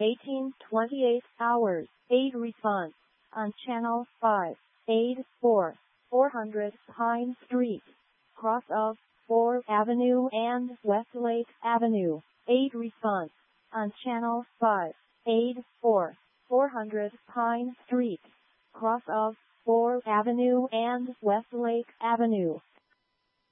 18:28 hours. Aid response on Channel 5. Aid 4, 400 Pine Street, cross of 4th Avenue and Westlake Avenue. Aid response on Channel 5. Aid 4, 400 Pine Street, cross of 4th Avenue and Westlake Avenue.